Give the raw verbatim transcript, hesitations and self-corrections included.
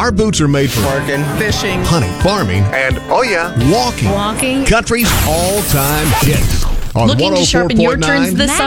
Our boots are made for Working, fishing, hunting, farming, and, oh yeah, walking. Walking. Country's all-time hit. On Looking to sharpen your turns this one oh four point nine summer?